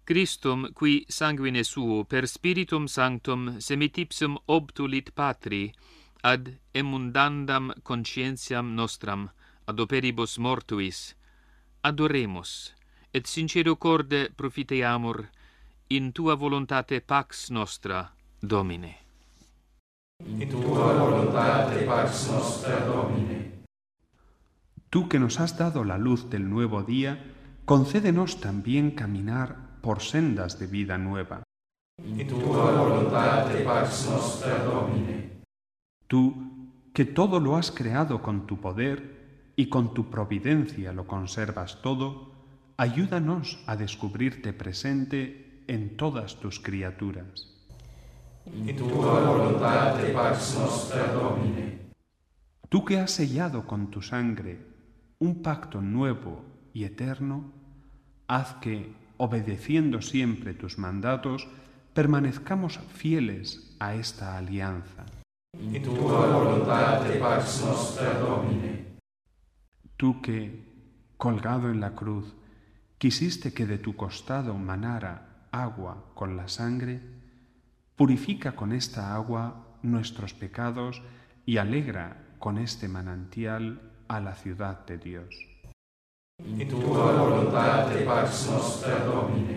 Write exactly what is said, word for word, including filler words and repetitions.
Christum, qui sanguine suo per spiritum sanctum semitipsum obtulit Patri, ad emundandam conscientiam nostram, ad operibus mortuis, adoremus, et sincero corde profiteamur, in tua voluntate pax nostra, Domine. In tua voluntate pax nostra, Domine. Tú que nos has dado la luz del nuevo día, concédenos también caminar por sendas de vida nueva. In tua voluntate pax nostra, Domine. Tú, que todo lo has creado con tu poder y con tu providencia lo conservas todo, ayúdanos a descubrirte presente en todas tus criaturas. In tua voluntate pax nostra, Domine. Tú que has sellado con tu sangre un pacto nuevo y eterno, haz que, obedeciendo siempre tus mandatos, permanezcamos fieles a esta alianza. In tua voluntate pax nostra, Domine. Tú que, colgado en la cruz, quisiste que de tu costado manara agua con la sangre, purifica con esta agua nuestros pecados y alegra con este manantial a la ciudad de Dios. In tua voluntate pax nostra, Domine.